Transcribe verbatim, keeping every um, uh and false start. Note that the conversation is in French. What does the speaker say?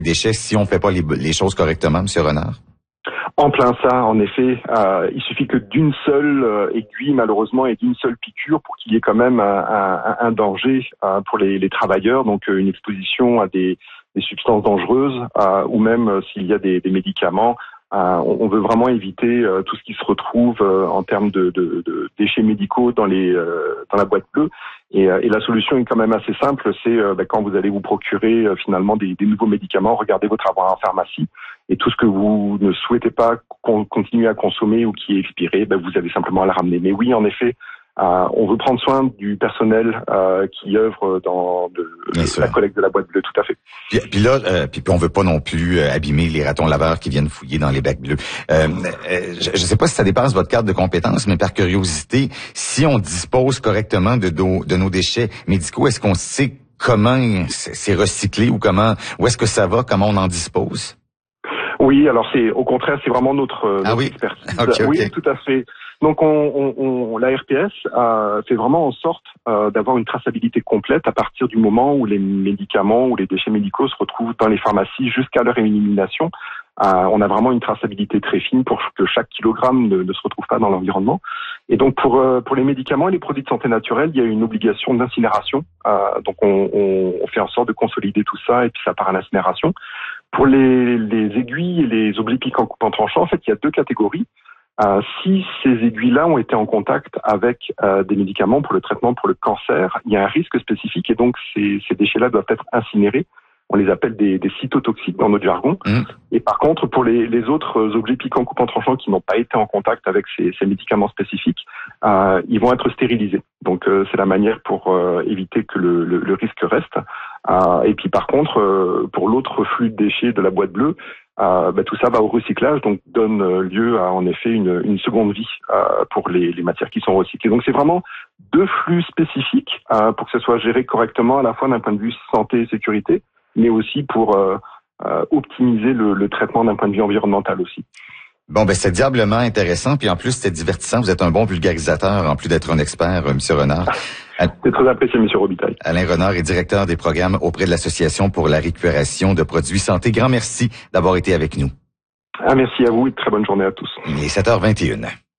déchets si on fait pas les, les choses correctement, Monsieur Renard? En plein ça, en effet. Euh, il suffit que d'une seule euh, aiguille, malheureusement, et d'une seule piqûre pour qu'il y ait quand même un, un, un danger euh, pour les, les travailleurs, donc euh, une exposition à des, des substances dangereuses, euh, ou même euh, s'il y a des, des médicaments. Euh, on, on veut vraiment éviter euh, tout ce qui se retrouve euh, en termes de, de, de déchets médicaux dans les euh, dans la boîte bleue. Et, euh, et la solution est quand même assez simple. C'est euh, bah, quand vous allez vous procurer euh, finalement des, des nouveaux médicaments, regardez votre avoir en pharmacie et tout ce que vous ne souhaitez pas qu'on continue à consommer ou qui est expiré, bah, vous avez simplement à le ramener. Mais oui, en effet. Euh, on veut prendre soin du personnel euh, qui œuvre dans de, la collecte de la boîte bleue, tout à fait. Puis, puis là, euh, puis, puis on veut pas non plus euh, abîmer les ratons laveurs qui viennent fouiller dans les bacs bleus. Euh, euh, je ne sais pas si ça dépasse votre cadre de compétences, mais par curiosité, si on dispose correctement de, de, de nos déchets médicaux, est-ce qu'on sait comment c'est recyclé ou comment, où est-ce que ça va, comment on en dispose? Oui, alors c'est au contraire, c'est vraiment notre, notre ah oui? expertise. Okay, okay. Oui, tout à fait. Donc, on, on, on, la R P S euh, fait vraiment en sorte euh, d'avoir une traçabilité complète à partir du moment où les médicaments ou les déchets médicaux se retrouvent dans les pharmacies jusqu'à leur élimination. Euh, on a vraiment une traçabilité très fine pour que chaque kilogramme ne, ne se retrouve pas dans l'environnement. Et donc, pour euh, pour les médicaments et les produits de santé naturelle, il y a une obligation d'incinération. Euh, donc, on, on, on fait en sorte de consolider tout ça et puis ça part à l'incinération. Pour les, les aiguilles et les objets piquants coupants tranchants, en fait, il y a deux catégories. Euh, si ces aiguilles-là ont été en contact avec euh, des médicaments pour le traitement pour le cancer, il y a un risque spécifique et donc ces, ces déchets-là doivent être incinérés. On les appelle des, des cytotoxiques dans notre jargon. Mmh. Et par contre, pour les, les autres objets piquants coupants tranchants qui n'ont pas été en contact avec ces, ces médicaments spécifiques, euh, ils vont être stérilisés. Donc euh, c'est la manière pour euh, éviter que le, le, le risque reste. Euh, et puis par contre, euh, pour l'autre flux de déchets de la boîte bleue, Euh, bah, tout ça va au recyclage, donc donne lieu à en effet une, une seconde vie euh, pour les, les matières qui sont recyclées. Donc c'est vraiment deux flux spécifiques euh, pour que ce soit géré correctement à la fois d'un point de vue santé et sécurité, mais aussi pour euh, euh, optimiser le, le traitement d'un point de vue environnemental aussi. Bon, ben c'est diablement intéressant, puis en plus c'est divertissant. Vous êtes un bon vulgarisateur, en plus d'être un expert, euh, Monsieur Renard. C'est très apprécié, Monsieur Robitaille. Alain Renard est directeur des programmes auprès de l'Association pour la récupération de produits santé. Grand merci d'avoir été avec nous. Ah, merci à vous et très bonne journée à tous. Il est sept heures vingt et une.